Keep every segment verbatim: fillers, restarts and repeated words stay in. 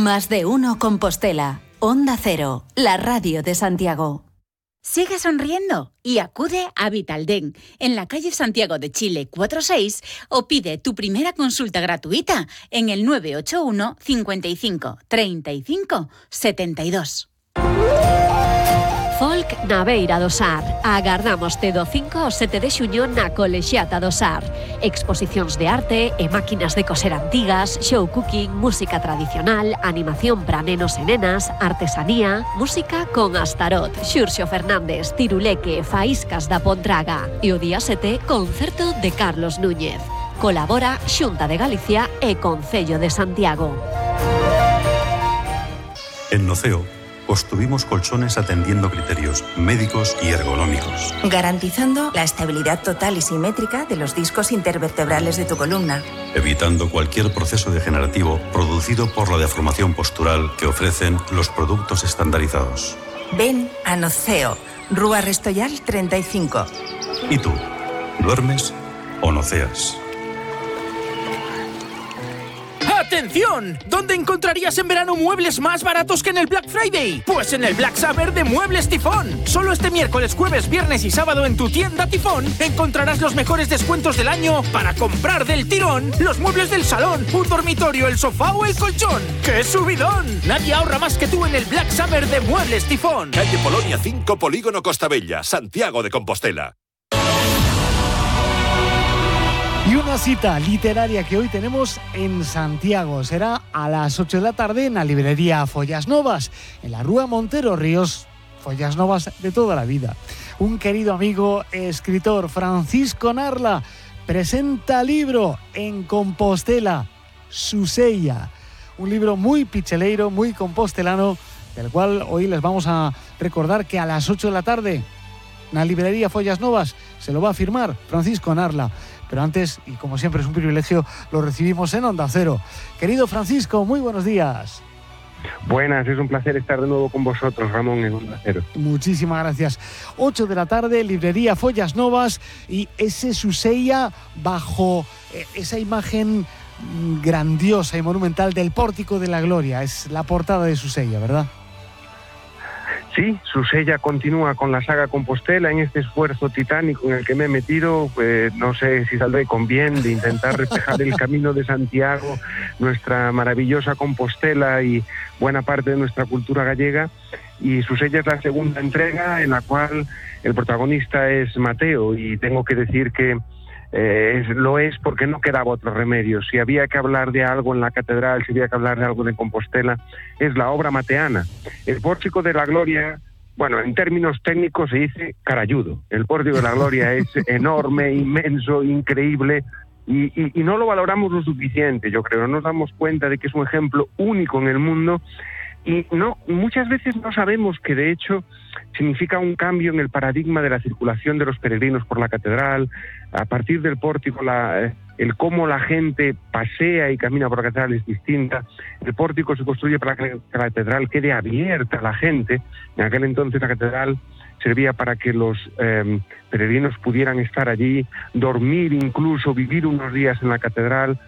Más de uno Compostela. Onda Cero, la radio de Santiago. Sigue sonriendo y acude a Vitaldent en la calle Santiago de Chile cuarenta y seis o pide tu primera consulta gratuita en el nueve ocho uno, cincuenta y cinco, treinta y cinco, setenta y dos. Folk na Beira do Sar. Agardámoste do cinco ao sete de xuño na Colexiata do Sar. Exposicións de arte e máquinas de coser antigas, show cooking, música tradicional, animación para nenos e nenas, artesanía, música con Astarot, Xurxo Fernández, Tiruleque, Faíscas da Pontraga e o día sete, concerto de Carlos Núñez. Colabora Xunta de Galicia e Concello de Santiago. En Noceo construimos colchones atendiendo criterios médicos y ergonómicos, garantizando la estabilidad total y simétrica de los discos intervertebrales de tu columna, evitando cualquier proceso degenerativo producido por la deformación postural que ofrecen los productos estandarizados. Ven a Noceo, Rúa Restoyal treinta y cinco. ¿Y tú? ¿Duermes o noceas? ¡Atención! ¿Dónde encontrarías en verano muebles más baratos que en el Black Friday? Pues en el Black Summer de Muebles Tifón. Solo este miércoles, jueves, viernes y sábado en tu tienda Tifón encontrarás los mejores descuentos del año para comprar del tirón los muebles del salón, un dormitorio, el sofá o el colchón. ¡Qué subidón! Nadie ahorra más que tú en el Black Summer de Muebles Tifón. Calle Polonia cinco, Polígono Costa Bella, Santiago de Compostela. Y una cita literaria que hoy tenemos en Santiago será a las ocho de la tarde en la librería Follas Novas, en la Rúa Montero Ríos, Follas Novas de toda la vida. Un querido amigo, escritor, Francisco Narla, presenta libro en Compostela, Susella, un libro muy picheleiro, muy compostelano, del cual hoy les vamos a recordar que a las ocho de la tarde en la librería Follas Novas se lo va a firmar Francisco Narla. Pero antes, y como siempre es un privilegio, lo recibimos en Onda Cero. Querido Francisco, muy buenos días. Buenas, es un placer estar de nuevo con vosotros, Ramón, en Onda Cero. Muchísimas gracias. ocho de la tarde, librería Follas Novas, y ese Susella bajo esa imagen grandiosa y monumental del Pórtico de la Gloria. Es la portada de Susella, ¿verdad? Sí, Susella continúa con la saga Compostela en este esfuerzo titánico en el que me he metido. Pues no sé si saldré con bien de intentar reflejar el camino de Santiago, nuestra maravillosa Compostela y buena parte de nuestra cultura gallega. Y Susella es la segunda entrega en la cual el protagonista es Mateo, y tengo que decir que Eh, es, lo es porque no quedaba otro remedio. Si había que hablar de algo en la catedral, si había que hablar de algo de Compostela, es la obra mateana. El Pórtico de la Gloria, bueno, en términos técnicos se dice carayudo. El Pórtico de la Gloria es enorme, inmenso, increíble, y, y, y no lo valoramos lo suficiente, yo creo. No nos damos cuenta de que es un ejemplo único en el mundo, y no, muchas veces no sabemos que de hecho significa un cambio en el paradigma de la circulación de los peregrinos por la catedral. A partir del pórtico, la, el cómo la gente pasea y camina por la catedral es distinta. El pórtico se construye para que la catedral quede abierta a la gente. En aquel entonces la catedral servía para que los eh, peregrinos pudieran estar allí, dormir, incluso vivir unos días en la catedral.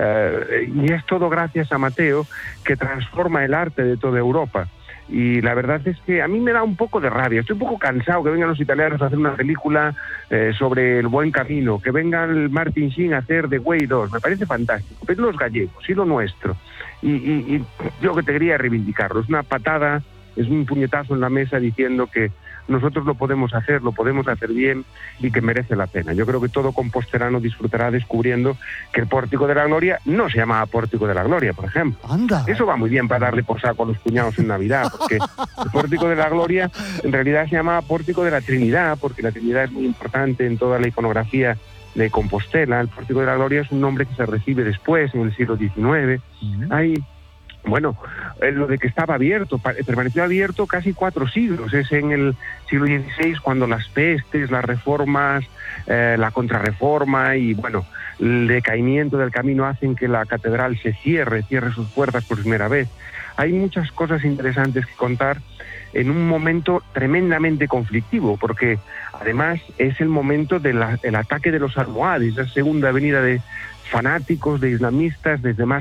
Uh, y es todo gracias a Mateo, que transforma el arte de toda Europa. Y la verdad es que a mí me da un poco de rabia, estoy un poco cansado que vengan los italianos a hacer una película eh, sobre el buen camino, que venga el Martin Sheen a hacer The Way dos, me parece fantástico, pero los gallegos y lo nuestro, y, y, y yo que te quería reivindicarlo, es una patada, es un puñetazo en la mesa diciendo que nosotros lo podemos hacer, lo podemos hacer bien y que merece la pena. Yo creo que todo compostelano disfrutará descubriendo que el Pórtico de la Gloria no se llamaba Pórtico de la Gloria, por ejemplo. Anda. Eso va muy bien para darle por saco a los cuñados en Navidad, porque el Pórtico de la Gloria en realidad se llamaba Pórtico de la Trinidad, porque la Trinidad es muy importante en toda la iconografía de Compostela. El Pórtico de la Gloria es un nombre que se recibe después, en el siglo diecinueve. Uh-huh. Hay... Bueno, lo de que estaba abierto, permaneció abierto casi cuatro siglos. Es en el siglo dieciséis cuando las pestes, las reformas, eh, la contrarreforma y, bueno, el decaimiento del camino hacen que la catedral se cierre, cierre sus puertas por primera vez. Hay muchas cosas interesantes que contar en un momento tremendamente conflictivo, porque además es el momento del ataque de los almohades, la segunda venida de fanáticos, de islamistas, desde más